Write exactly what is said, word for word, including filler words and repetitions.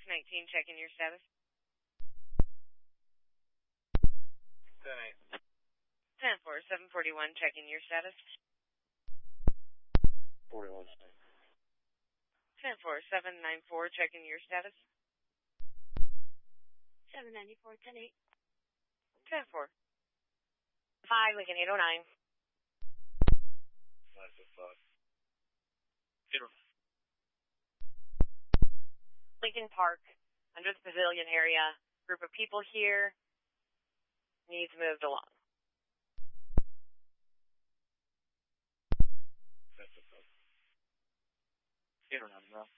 nineteen, checking your status. ten eight. ten four, seven forty-one, checking your status. forty-one. ten four, seven ninety-four, checking your status. seven ninety-four, ten eight. ten four. five, Lincoln eight oh nine. nine six five. Lincoln Park, under the pavilion area. Group of people here needs moved along. nine six five. Zero nine, bro.